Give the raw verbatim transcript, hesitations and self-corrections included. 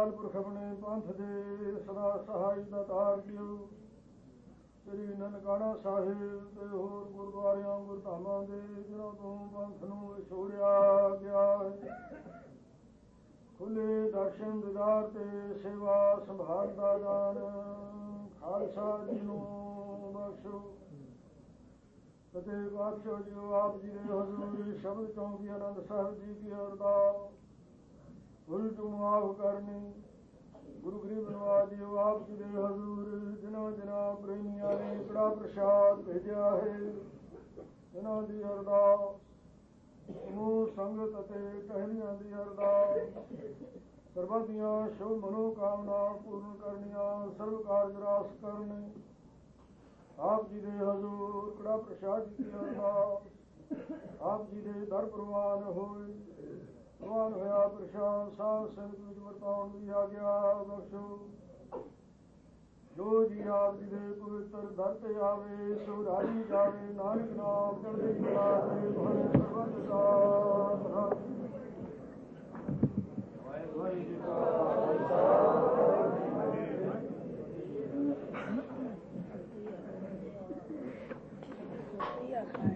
ਅਕਾਲ ਪੁਰਖ ਆਪਣੇ ਪੰਥ ਦੇ ਸਦਾ ਸਹਾਈ ਦਾ ਤਾਰ ਦਿਓ। ਸ੍ਰੀ ਨਨਕਾਣਾ ਸਾਹਿਬ ਤੇ ਹੋਰ ਗੁਰਦੁਆਰਿਆਂ ਗੁਰਧਾਮਾਂ ਦੇ ਜਿਨ੍ਹਾਂ ਤੋਂ ਪੰਥ ਨੂੰ ਵਿਛੋੜਿਆ ਗਿਆ ਹੈ, ਖੁੱਲੇ ਦਰਸ਼ਨ ਦਿਦਾਰ ਤੇ ਸੇਵਾ ਸੰਭਾਲ ਦਾ ਦਾਨ ਖਾਲਸਾ ਜੀ ਨੂੰ ਬਖਸ਼ੋ। ਅਤੇ ਪਾਤਸ਼ਾਹ ਜੀ ਆਪ ਜੀ ਦੇ ਹਜ਼ੂਰ ਸ਼ਬਦ ਚੌਂਕੀ ਆਨੰਦ ਸਾਹਿਬ ਜੀ ਕੀ ਅਰਦਾਸ ਭੁੱਲ ਚੁੱਕ ਮਾਫ ਕਰਨੀ। ਗੁਰੂ ਗਰੀਬ ਨਵਾਜ ਜੀ ਆਪ ਜੀ ਦੇ ਹਜ਼ੂਰ ਜਿਨ੍ਹਾਂ ਜਿਨ੍ਹਾਂ ਪ੍ਰੇਮੀਆਂ ਨੇ ਕੜਾ ਪ੍ਰਸ਼ਾਦ ਭੇਜਿਆ ਹੈ, ਇਹਨਾਂ ਦੀ ਅਰਦਾਸ ਸਮੂਹ ਸੰਗਤ ਅਤੇ ਟਹਿਲੀਆਂ ਦੀ ਅਰਦਾਸ ਸਰਬੱਤ ਦੀਆਂ ਸ਼ੁਭ ਮਨੋਕਾਮਨਾ ਪੂਰਨ ਕਰਨੀਆਂ, ਸਰਬ ਕਾਰਜ ਰਾਸ ਕਰਨੇ। ਆਪ ਜੀ ਦੇ ਹਜ਼ੂਰ ਕੜਾ ਪ੍ਰਸ਼ਾਦ ਜੀ ਦੀ ਅਰਦਾਸ ਆਪ ਜੀ ਦੇ ਦਰ ਪ੍ਰਵਾਨ ਹੋਏ। ਪ੍ਰਵਾਨ ਹੋਇਆ ਪ੍ਰਸ਼ਾਦ ਸਾਧ ਸੰਗਤ ਵਿੱਚ ਵਰਤਾਉਣ ਦੀ ਆਗਿਆ ਬਖਸ਼ੋ। ਜੋ ਜੀ ਆਪ ਜੀ ਦੇ ਪਵਿੱਤਰ ਦਰ ਤੇ ਆਵੇ ਸੋ ਰਾਜੀ ਜਾਵੇ। ਨਾਨਕ ਨਾਮ ਚੜ੍ਹਦੀ ਕਲਾ ਦੇ ਭਲੇ ਸਰਬੱਤ ਦਾ ਭਲਾ। ਵਾਹਿਗੁਰੂ ਜੀ ਕਾ ਖਾਲਸਾ ਵਾਹਿਗੁਰੂ ਜੀ ਕੀ ਫਤਿਹ।